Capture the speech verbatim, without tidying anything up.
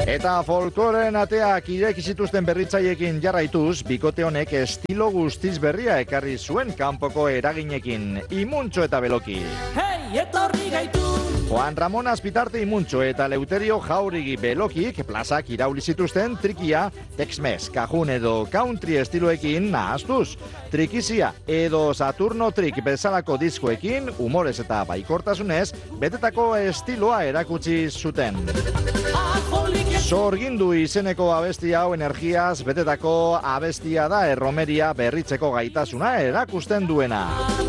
Eta folkloren ateak ireki zituzten berritzaiekin jarraituz, bikote honek estilo guztiz berria ekarri zuen kanpoko eraginekin, Imuntxo eta Beloki. Hey, etorri gaitu! Juan Ramon Azpitarte Imuntxo eta Leuterio Jaurigi Belokik plazak irauli zituzten trikia, Tex-Mex, Cajun edo country estiloekin nahaztuz. Trikizia edo Saturno Trik bezalako diskoekin, humorez eta baikortasunez, betetako estiloa erakutsi zuten. Sorgindu izeneko abesti hau energiaz betetako abestia da erromeria berritzeko gaitasuna erakusten duena.